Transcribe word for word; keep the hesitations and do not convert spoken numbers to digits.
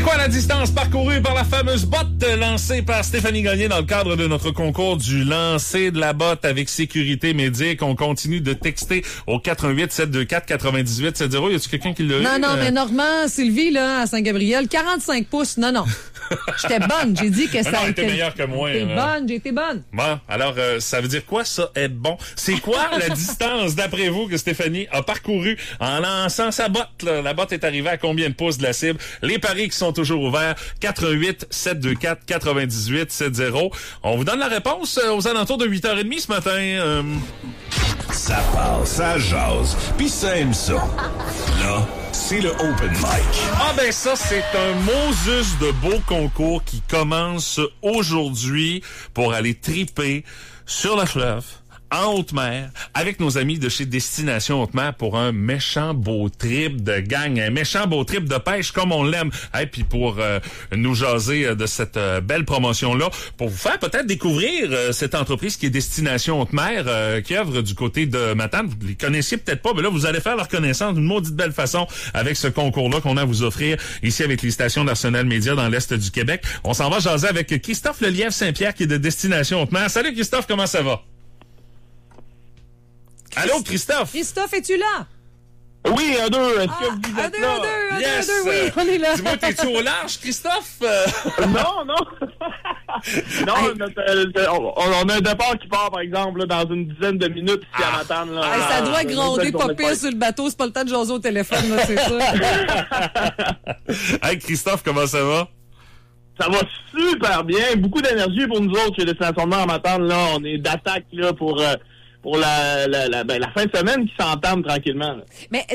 quoi la distance parcourue par la fameuse botte lancée par Stéphanie Gagné dans le cadre de notre concours du lancer de la botte avec sécurité médic? On continue de texter au quatre un huit sept deux quatre quatre-vingt-dix-huit soixante. Y a-tu quelqu'un qui l'a eu? Non, non, euh... mais Normand, Sylvie, là, à Saint-Gabriel, quarante-cinq pouces. Non, non. J'étais bonne. J'ai dit que ça non, a été... était meilleur que moi. J'ai été hein. bonne, j'ai été bonne. Bon, alors, euh, ça veut dire quoi, ça, être bon? C'est quoi la distance, d'après vous, que Stéphanie a parcouru en lançant sa botte, là? La botte est arrivée à combien de pouces de la cible? Les paris qui sont toujours ouverts, quatre un huit sept deux quatre quatre-vingt-dix-huit soixante. On vous donne la réponse euh, aux alentours de huit heures trente ce matin. Euh... Ça parle, ça jase, pis ça aime ça. Là, c'est le Open Mic. Ah ben ça, c'est un Moses de beau concours qui commence aujourd'hui pour aller triper sur le fleuve, en haute mer, avec nos amis de chez Destination Haute-Mer pour un méchant beau trip de gang, un méchant beau trip de pêche comme on l'aime. Et puis pour euh, nous jaser euh, de cette euh, belle promotion-là, pour vous faire peut-être découvrir euh, cette entreprise qui est Destination Haute-Mer, euh, qui œuvre du côté de Matane. Vous les connaissiez peut-être pas, mais là, vous allez faire leur connaissance d'une maudite belle façon avec ce concours-là qu'on a à vous offrir ici avec les stations d'Arsenal Média dans l'Est du Québec. On s'en va jaser avec Christophe Lelièvre-Saint-Pierre qui est de Destination Haute-Mer. Salut Christophe, comment ça va? Allô, Christophe? Christophe, es-tu là? Oui, un, deux. Est-ce Ah, que vous un, êtes deux, là? un, deux, un, Yes! deux, un, deux, oui, on est là. Dis-moi, t'es-tu au large, Christophe? Euh... Non, non. non, Hey. notre, euh, on, on a un départ qui part, par exemple, là, dans une dizaine de minutes ici à Matane. Là, Hey, ça dans- doit dans une gronder belle pas journée de pire fête. sur le bateau. C'est pas le temps de jaser au téléphone, là, c'est ça. Hey, Christophe, comment ça va? Ça va super bien. Beaucoup d'énergie pour nous autres chez Destination Haute-Mer à Matane. Là, on est d'attaque là pour, euh, pour la, la, la, ben, la fin de semaine qui s'entame tranquillement. Là. Mais